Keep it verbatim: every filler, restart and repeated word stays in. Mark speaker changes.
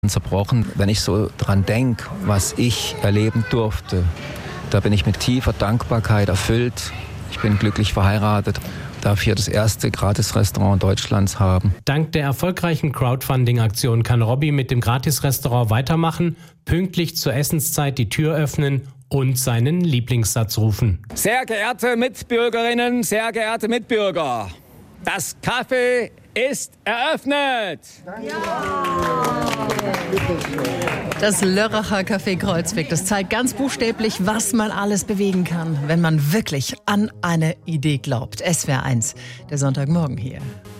Speaker 1: zerbrochen. Wenn ich so dran denke, was ich erleben durfte, da bin ich mit tiefer Dankbarkeit erfüllt. Ich bin glücklich verheiratet, darf hier das erste Gratis-Restaurant Deutschlands haben.
Speaker 2: Dank der erfolgreichen Crowdfunding-Aktion kann Robby mit dem Gratis-Restaurant weitermachen, pünktlich zur Essenszeit die Tür öffnen und seinen Lieblingssatz rufen.
Speaker 3: Sehr geehrte Mitbürgerinnen, sehr geehrte Mitbürger, das Café ist eröffnet!
Speaker 4: Das Lörracher Café Kreuzweg, das zeigt ganz buchstäblich, was man alles bewegen kann, wenn man wirklich an eine Idee glaubt. S W R eins, der Sonntagmorgen hier.